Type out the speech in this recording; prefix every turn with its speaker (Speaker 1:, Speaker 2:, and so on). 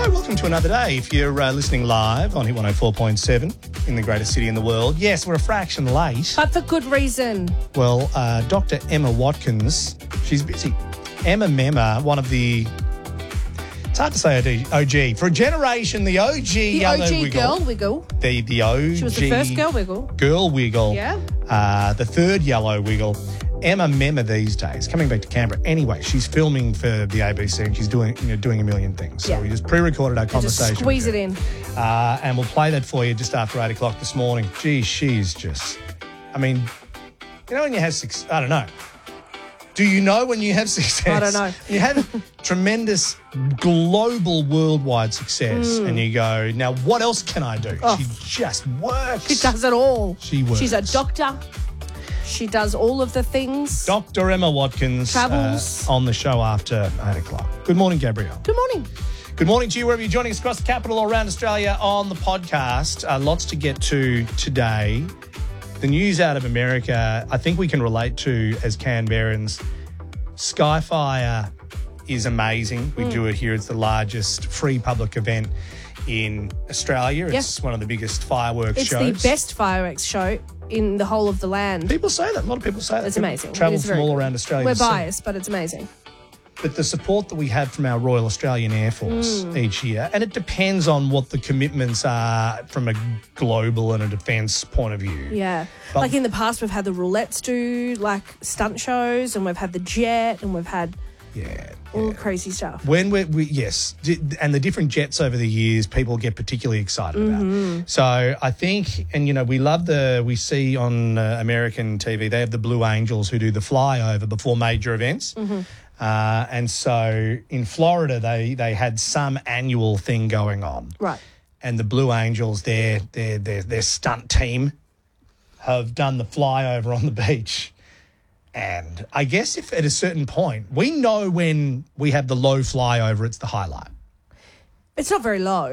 Speaker 1: Hello, welcome to another day. If you're listening live on Hit 104.7 in the greatest city in the world, yes, we're a fraction late.
Speaker 2: But for good reason.
Speaker 1: Well, Dr. Emma Watkins, she's busy. Emma Memma, one of the... It's hard to say OG. For a generation, the OG
Speaker 2: The
Speaker 1: Yellow
Speaker 2: OG
Speaker 1: Wiggle.
Speaker 2: girl wiggle.
Speaker 1: The OG...
Speaker 2: She was the first girl wiggle.
Speaker 1: Girl Wiggle.
Speaker 2: Yeah.
Speaker 1: The third Yellow Wiggle. Emma Memma these days, coming back to Canberra. Anyway, she's filming for the ABC and she's doing a million things. So we just pre-recorded our conversation.
Speaker 2: Just squeeze it in.
Speaker 1: And we'll play that for you just after 8 o'clock this morning. Gee, she's just... I mean, you know when you have success... I don't know. Do you know when you have success?
Speaker 2: I don't know.
Speaker 1: You have tremendous global worldwide success and you go, now what else can I do?
Speaker 2: Oh.
Speaker 1: She just works.
Speaker 2: She does it all.
Speaker 1: She works.
Speaker 2: She's a doctor. She does all of the things.
Speaker 1: Dr. Emma Watkins
Speaker 2: Travels.
Speaker 1: On the show after 8 o'clock. Good morning, Gabrielle.
Speaker 2: Good morning.
Speaker 1: Good morning to you wherever you're joining us across the capital or around Australia on the podcast. Lots to get to today. The news out of America, I think we can relate to as Canberrans. Skyfire is amazing. We do it here. It's the largest free public event in Australia. It's one of the biggest fireworks shows.
Speaker 2: It's the best fireworks show in the whole of the land.
Speaker 1: People say that. A lot of people say that.
Speaker 2: It's amazing.
Speaker 1: Travel
Speaker 2: It is
Speaker 1: from all
Speaker 2: very
Speaker 1: around Australia.
Speaker 2: We're
Speaker 1: to see.
Speaker 2: biased, but it's amazing.
Speaker 1: But the support that we have from our Royal Australian Air Force each year, and it depends on what the commitments are from a global and a defence point of view.
Speaker 2: Yeah.
Speaker 1: But-
Speaker 2: like in the past, we've had the roulettes do like stunt shows, and we've had the jet, and we've had all crazy stuff.
Speaker 1: When yes, and the different jets over the years, people get particularly excited about. So I think, and we see on American TV, they have the Blue Angels who do the flyover before major events. And so in Florida, they had some annual thing going on.
Speaker 2: Right.
Speaker 1: And the Blue Angels, their stunt team, have done the flyover on the beach. And I guess if at a certain point, we know when we have the low flyover, it's the highlight.
Speaker 2: It's not very low.